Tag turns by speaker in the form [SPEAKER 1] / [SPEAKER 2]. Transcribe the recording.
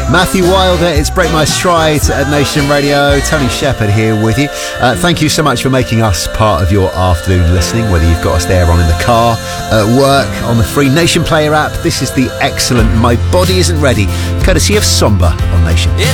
[SPEAKER 1] Matthew Wilder, it's Break My Stride at Nation Radio. Tony Shepherd here with you. Thank you so much for making us part of your afternoon listening, whether you've got us there on in the car, at work, on the free Nation Player app. This is the excellent My Body Isn't Ready, courtesy of Somber on Nation.
[SPEAKER 2] If